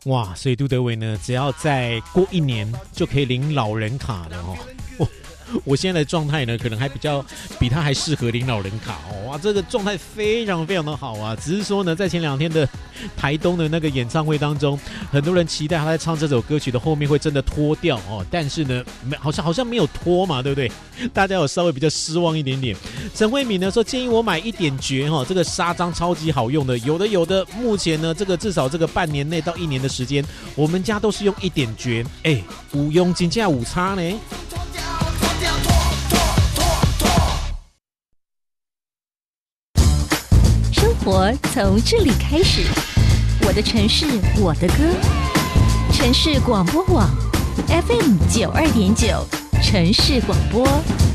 哇，所以杜德伟呢，只要再过1年就可以领老人卡了哦。我现在的状态呢，可能还比他还适合领老人卡哦。哇，这个状态非常非常的好啊！只是说呢，在前2天的台东的那个演唱会当中，很多人期待他在唱这首歌曲的后面会真的脱掉哦，但是呢，好像没有脱嘛，对不对？大家有稍微比较失望一点点。陈慧敏呢说建议我买1点绝哈，这个砂章超级好用的，有的。目前呢，这个至少这个半年内到1年的时间，我们家都是用1点绝，有用真正有差呢。 生活从这里开始，我的城市，我的歌，城市广播网 FM92.9，城市广播。